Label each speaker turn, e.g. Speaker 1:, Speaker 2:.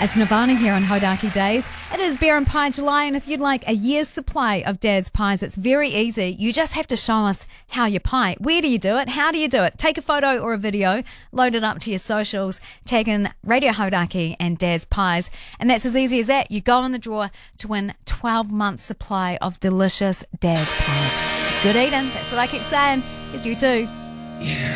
Speaker 1: It's Nirvana here on Hodaki Days. It is Bear and Pie July, and if you'd like a year's supply of Dad's pies, it's very easy. You just have to show us how you pie. Where do you do it? How do you do it? Take a photo or a video, load it up to your socials, tag in Radio Hodaki and Dad's Pies, and that's as easy as that. You go in the draw to win 12 months supply of delicious Dad's Pies. It's good eating. That's what I keep saying. Here's you too.